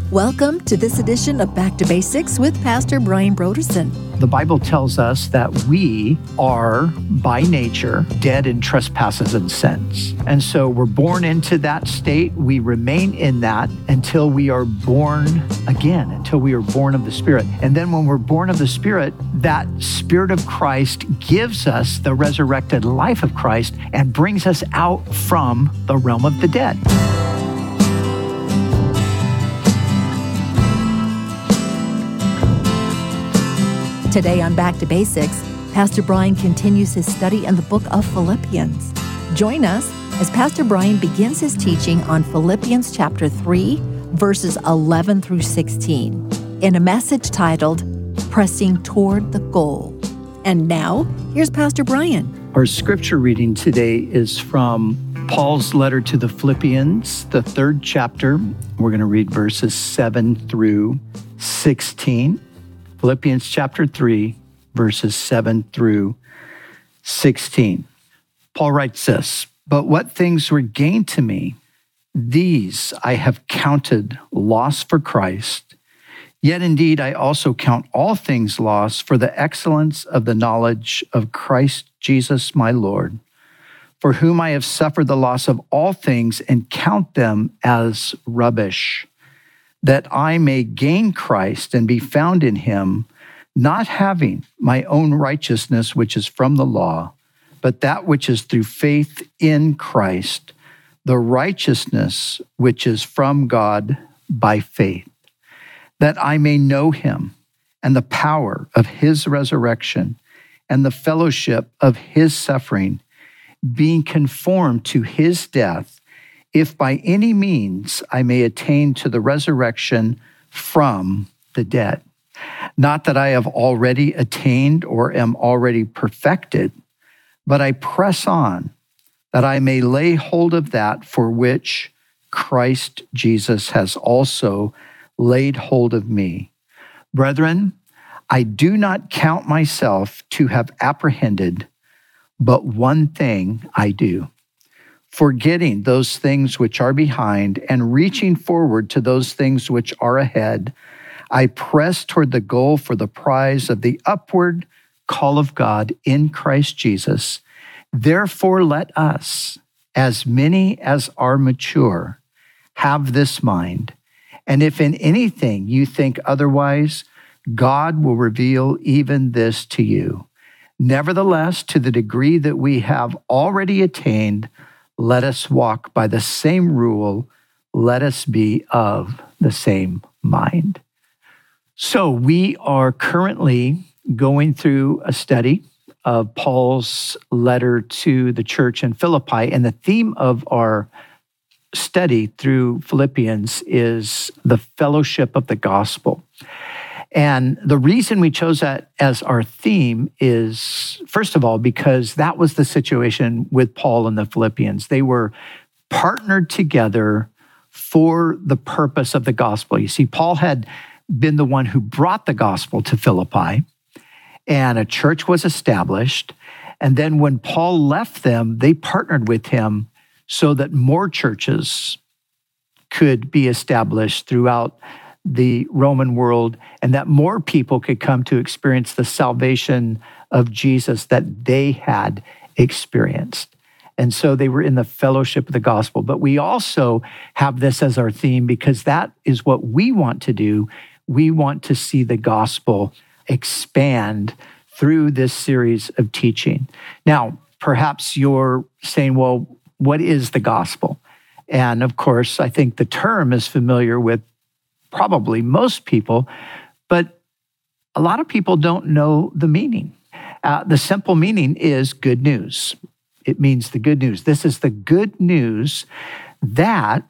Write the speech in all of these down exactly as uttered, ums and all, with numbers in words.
Welcome to this edition of Back to Basics with Pastor Brian Brodersen. The Bible tells us that we are, by nature, dead in trespasses and sins. And so we're born into that state. We remain in that until we are born again, until we are born of the Spirit. And then when we're born of the Spirit, that Spirit of Christ gives us the resurrected life of Christ and brings us out from the realm of the dead. Today on Back to Basics, Pastor Brian continues his study in the book of Philippians. Join us as Pastor Brian begins his teaching on Philippians chapter three, verses eleven through sixteen, in a message titled, Pressing Toward the Goal. And now, here's Pastor Brian. Our scripture reading today is from Paul's letter to the Philippians, the third chapter. We're going to read verses seven through sixteen. Philippians chapter three, verses seven through sixteen. Paul writes this, "But what things were gained to me, these I have counted loss for Christ. Yet indeed I also count all things loss for the excellence of the knowledge of Christ Jesus my Lord, for whom I have suffered the loss of all things and count them as rubbish, that I may gain Christ and be found in him, not having my own righteousness which is from the law, but that which is through faith in Christ, the righteousness which is from God by faith, that I may know him and the power of his resurrection and the fellowship of his suffering, being conformed to his death, if by any means I may attain to the resurrection from the dead. Not that I have already attained or am already perfected, but I press on, that I may lay hold of that for which Christ Jesus has also laid hold of me. Brethren, I do not count myself to have apprehended, but one thing I do, forgetting those things which are behind and reaching forward to those things which are ahead, I press toward the goal for the prize of the upward call of God in Christ Jesus. Therefore, let us, as many as are mature, have this mind. And if in anything you think otherwise, God will reveal even this to you. Nevertheless, to the degree that we have already attained, let us walk by the same rule. Let us be of the same mind." So we are currently going through a study of Paul's letter to the church in Philippi, and the theme of our study through Philippians is the fellowship of the gospel. And the reason we chose that as our theme is, first of all, because that was the situation with Paul and the Philippians. They were partnered together for the purpose of the gospel. You see, Paul had been the one who brought the gospel to Philippi, and a church was established. And then when Paul left them, they partnered with him so that more churches could be established throughout the Roman world, and that more people could come to experience the salvation of Jesus that they had experienced. And so they were in the fellowship of the gospel. But we also have this as our theme because that is what we want to do. We want to see the gospel expand through this series of teaching. Now, perhaps you're saying, well, what is the gospel? And of course, I think the term is familiar with probably most people, but a lot of people don't know the meaning. Uh, the simple meaning is good news. It means the good news. This is the good news that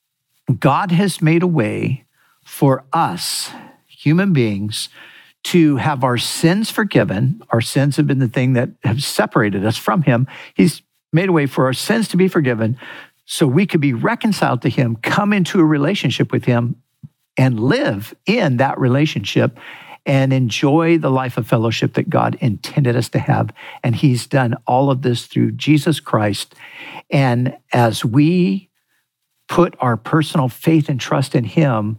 God has made a way for us, human beings, to have our sins forgiven. Our sins have been the thing that have separated us from him. He's made a way for our sins to be forgiven so we could be reconciled to him, come into a relationship with him, and live in that relationship and enjoy the life of fellowship that God intended us to have. And he's done all of this through Jesus Christ. And as we put our personal faith and trust in him,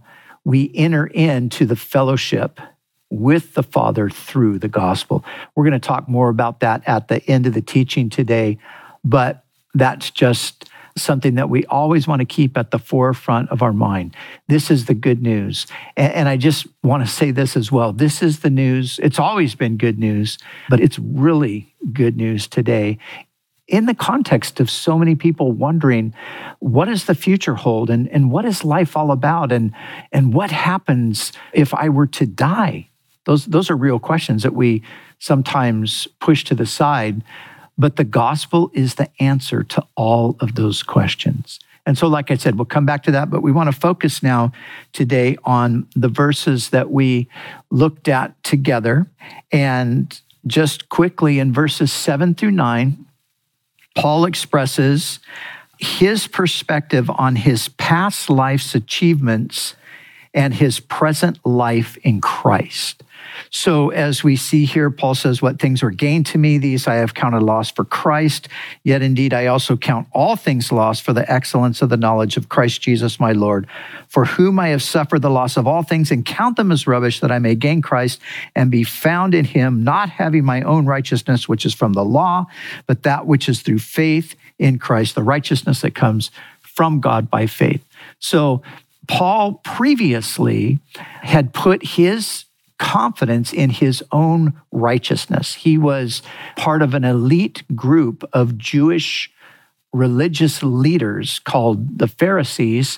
we enter into the fellowship with the Father through the gospel. We're going to talk more about that at the end of the teaching today, but that's just something that we always want to keep at the forefront of our mind. This is the good news. And I just want to say this as well. This is the news. It's always been good news, but it's really good news today in the context of so many people wondering, what does the future hold? And, and what is life all about? And, and what happens if I were to die? Those, those are real questions that we sometimes push to the side. But the gospel is the answer to all of those questions. And so, like I said, we'll come back to that, but we want to focus now today on the verses that we looked at together. And just quickly in verses seven through nine, Paul expresses his perspective on his past life's achievements and his present life in Christ. So as we see here, Paul says, what things were gained to me, these I have counted loss for Christ. Yet indeed, I also count all things lost for the excellence of the knowledge of Christ Jesus, my Lord, for whom I have suffered the loss of all things and count them as rubbish, that I may gain Christ and be found in him, not having my own righteousness, which is from the law, but that which is through faith in Christ, the righteousness that comes from God by faith. So Paul previously had put his confidence in his own righteousness. He was part of an elite group of Jewish religious leaders called the Pharisees,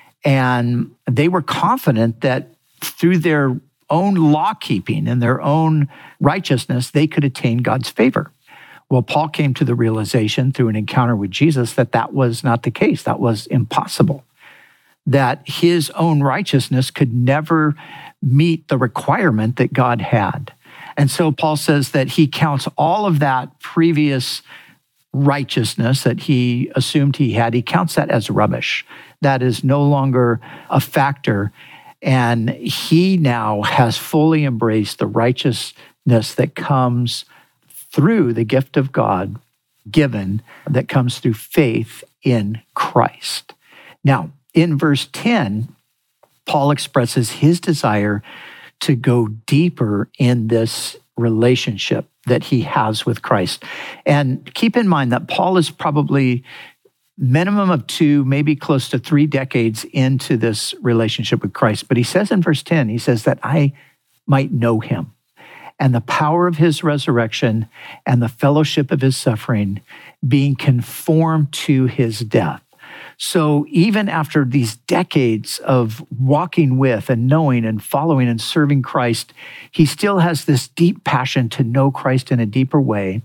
and they were confident that through their own law-keeping and their own righteousness, they could attain God's favor. Well, Paul came to the realization through an encounter with Jesus that that was not the case. That was impossible. That his own righteousness could never meet the requirement that God had. And so Paul says that he counts all of that previous righteousness that he assumed he had, he counts that as rubbish. That is no longer a factor. And he now has fully embraced the righteousness that comes through the gift of God given, that comes through faith in Christ. Now, in verse ten, Paul expresses his desire to go deeper in this relationship that he has with Christ. And keep in mind that Paul is probably minimum of two, maybe close to three decades into this relationship with Christ. But he says in verse ten, he says that I might know him and the power of his resurrection and the fellowship of his suffering, being conformed to his death. So even after these decades of walking with and knowing and following and serving Christ, he still has this deep passion to know Christ in a deeper way.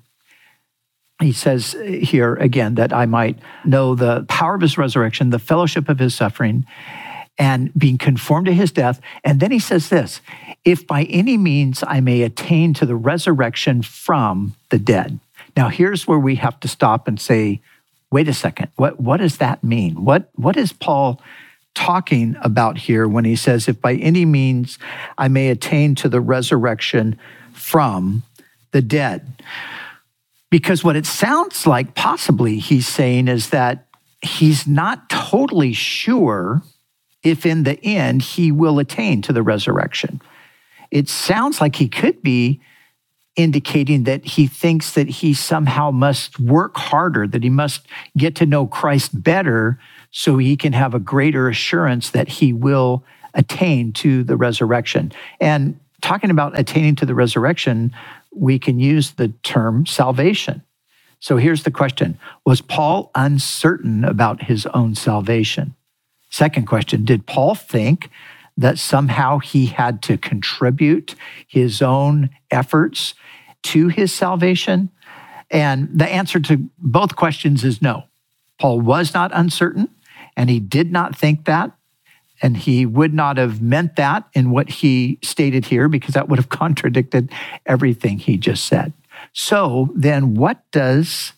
He says here again that I might know the power of his resurrection, the fellowship of his suffering, and being conformed to his death. And then he says this, if by any means I may attain to the resurrection from the dead. Now here's where we have to stop and say, wait a second, what, what does that mean? What, what is Paul talking about here when he says, if by any means I may attain to the resurrection from the dead? Because what it sounds like possibly he's saying is that he's not totally sure if in the end he will attain to the resurrection. It sounds like he could be indicating that he thinks that he somehow must work harder, that he must get to know Christ better so he can have a greater assurance that he will attain to the resurrection. And talking about attaining to the resurrection, we can use the term salvation. So here's the question. Was Paul uncertain about his own salvation? Second question, did Paul think that somehow he had to contribute his own efforts to his salvation? And the answer to both questions is no. Paul was not uncertain, and he did not think that, and he would not have meant that in what he stated here, because that would have contradicted everything he just said. So then what does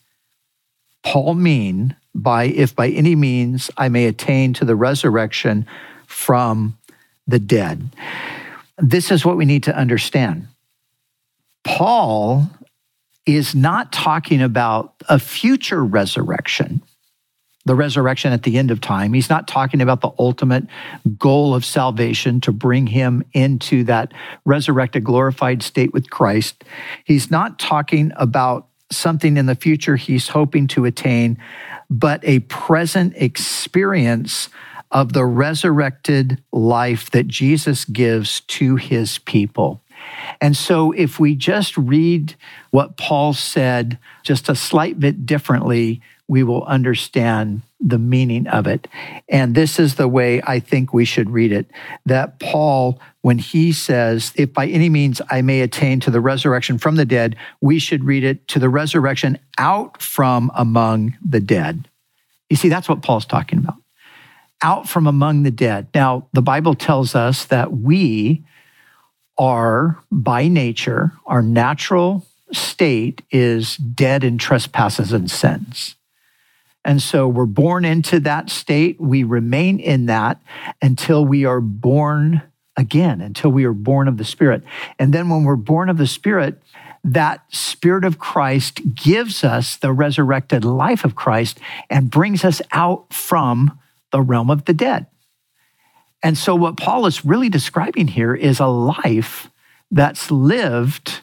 Paul mean by, if by any means I may attain to the resurrection from the dead? This is what we need to understand. Paul is not talking about a future resurrection. the resurrection at the end of time. He's not talking about the ultimate goal of salvation to bring him into that resurrected, glorified state with Christ. He's not talking about something in the future he's hoping to attain, but a present experience of the resurrected life that Jesus gives to his people. And so if we just read what Paul said just a slight bit differently, we will understand the meaning of it. And this is the way I think we should read it, that Paul, when he says, if by any means I may attain to the resurrection from the dead, we should read it to the resurrection out from among the dead. You see, that's what Paul's talking about. Out from among the dead. Now, the Bible tells us that we are, by nature, our natural state is dead in trespasses and sins. And so we're born into that state. We remain in that until we are born again, until we are born of the Spirit. And then when we're born of the Spirit, that Spirit of Christ gives us the resurrected life of Christ and brings us out from the realm of the dead. And so what Paul is really describing here is a life that's lived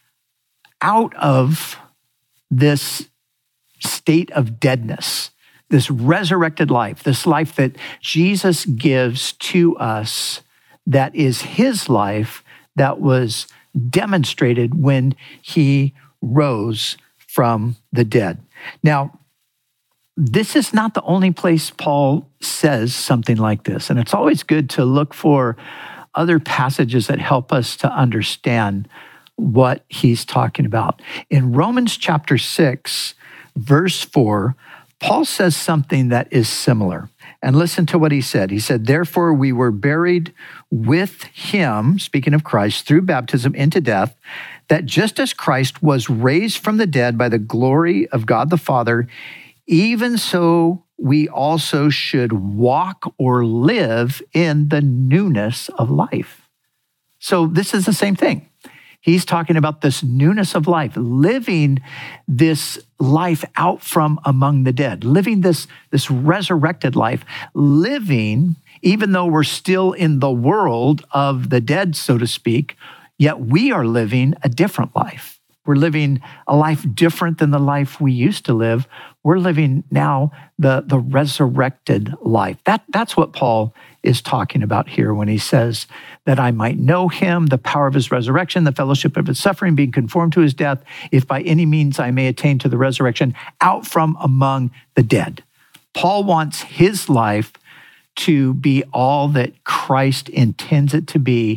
out of this state of deadness, this resurrected life, this life that Jesus gives to us, that is his life that was demonstrated when he rose from the dead. Now, this is not the only place Paul says something like this, and it's always good to look for other passages that help us to understand what he's talking about. In Romans chapter six, verse four, Paul says something that is similar. And listen to what he said. He said, therefore we were buried with him, speaking of Christ, through baptism into death, that just as Christ was raised from the dead by the glory of God the Father, even so we also should walk or live in the newness of life. So this is the same thing. He's talking about this newness of life, living this life out from among the dead, living this, this resurrected life, living, even though we're still in the world of the dead, so to speak, yet we are living a different life. We're living a life different than the life we used to live. We're living now the, the resurrected life. That, that's what Paul is talking about here when he says that I might know him, the power of his resurrection, the fellowship of his suffering, being conformed to his death, if by any means I may attain to the resurrection out from among the dead. Paul wants his life to be all that Christ intends it to be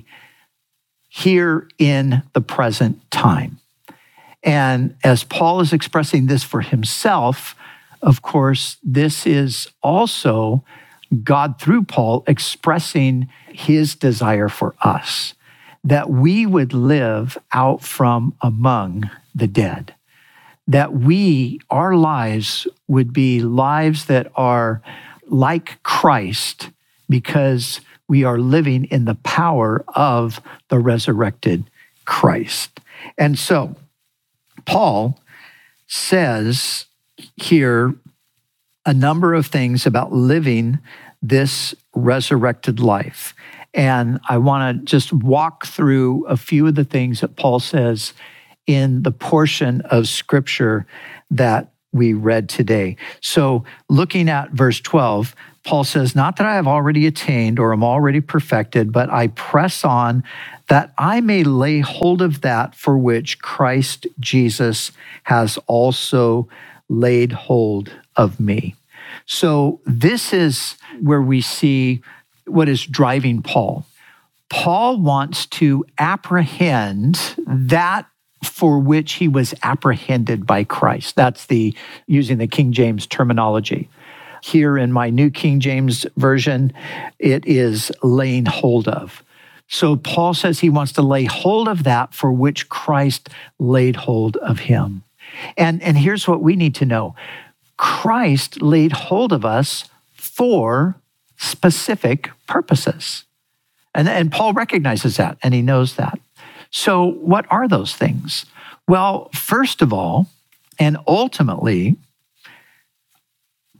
here in the present time. And as Paul is expressing this for himself, of course, this is also God through Paul expressing his desire for us, that we would live out from among the dead, that we, our lives would be lives that are like Christ because we are living in the power of the resurrected Christ. And so, Paul says here a number of things about living this resurrected life. And I want to just walk through a few of the things that Paul says in the portion of Scripture that we read today. So looking at verse twelve, Paul says, not that I have already attained or am already perfected, but I press on that I may lay hold of that for which Christ Jesus has also laid hold of me. So this is where we see what is driving Paul. Paul wants to apprehend that for which he was apprehended by Christ. That's the using the King James terminology. Here in my New King James Version, it is laying hold of. So Paul says he wants to lay hold of that for which Christ laid hold of him. And, and here's what we need to know. Christ laid hold of us for specific purposes. And, and Paul recognizes that, and he knows that. So what are those things? Well, first of all, and ultimately,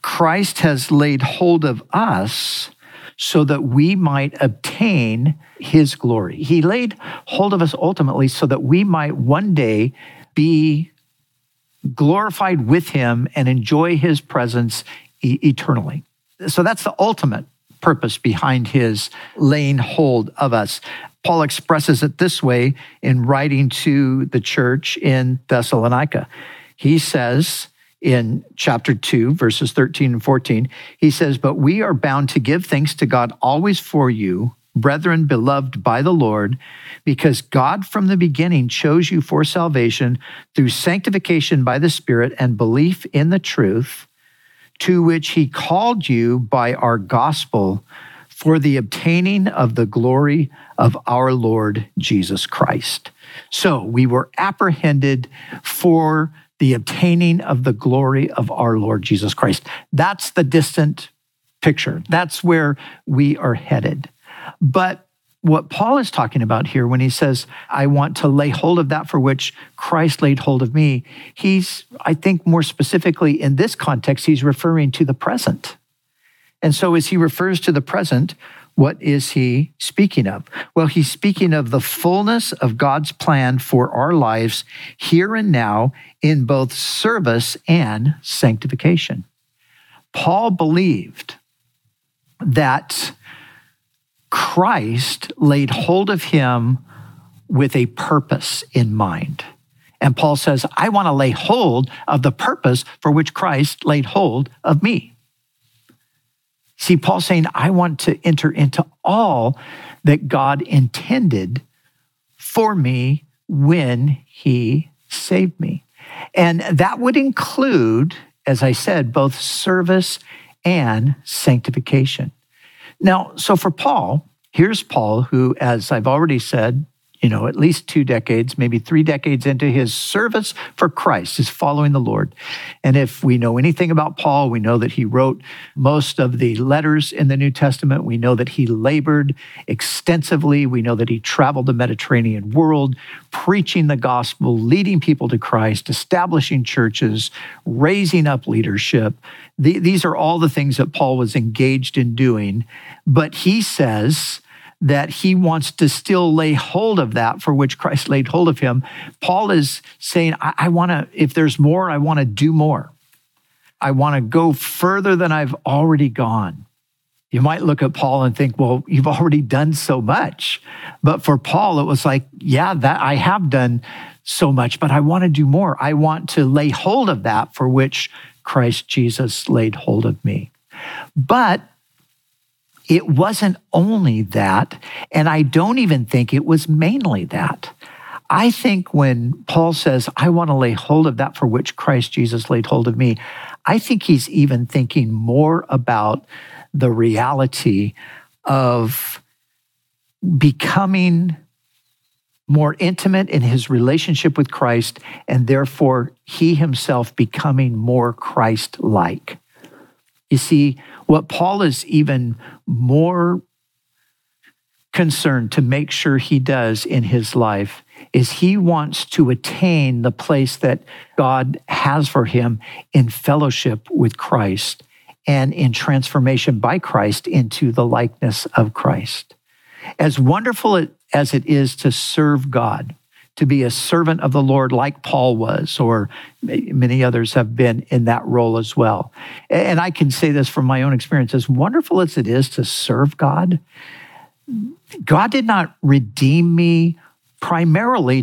Christ has laid hold of us so that we might obtain his glory. He laid hold of us ultimately so that we might one day be glorified with him and enjoy his presence e- eternally. So that's the ultimate purpose behind his laying hold of us. Paul expresses it this way in writing to the church in Thessalonica. He says in chapter two, verses thirteen and fourteen, he says, "But we are bound to give thanks to God always for you, brethren beloved by the Lord, because God from the beginning chose you for salvation through sanctification by the Spirit and belief in the truth, to which he called you by our gospel for the obtaining of the glory of our Lord Jesus Christ." So we were apprehended for the obtaining of the glory of our Lord Jesus Christ. That's the distant picture. That's where we are headed. But what Paul is talking about here when he says, I want to lay hold of that for which Christ laid hold of me, he's, I think more specifically in this context, he's referring to the present. And so as he refers to the present, what is he speaking of? Well, he's speaking of the fullness of God's plan for our lives here and now in both service and sanctification. Paul believed that Christ laid hold of him with a purpose in mind. And Paul says, I want to lay hold of the purpose for which Christ laid hold of me. See, Paul's saying, I want to enter into all that God intended for me when he saved me. And that would include, as I said, both service and sanctification. Now, so for Paul, here's Paul who, as I've already said, you know, at least two decades, maybe three decades into his service for Christ, is following the Lord. And if we know anything about Paul, we know that he wrote most of the letters in the New Testament. We know that he labored extensively. We know that he traveled the Mediterranean world, preaching the gospel, leading people to Christ, establishing churches, raising up leadership. These are all the things that Paul was engaged in doing. But he says that he wants to still lay hold of that for which Christ laid hold of him. Paul is saying, I, I want to, if there's more, I want to do more. I want to go further than I've already gone. You might look at Paul and think, well, you've already done so much. But for Paul, it was like, yeah, that I have done so much, but I want to do more. I want to lay hold of that for which Christ Jesus laid hold of me. But it wasn't only that, and I don't even think it was mainly that. I think when Paul says, I want to lay hold of that for which Christ Jesus laid hold of me, I think he's even thinking more about the reality of becoming more intimate in his relationship with Christ, and therefore he himself becoming more Christ-like. You see, what Paul is even more concerned to make sure he does in his life is he wants to attain the place that God has for him in fellowship with Christ and in transformation by Christ into the likeness of Christ. As wonderful as it is to serve God, to be a servant of the Lord like Paul was, or many others have been in that role as well. And I can say this from my own experience, as wonderful as it is to serve God, God did not redeem me primarily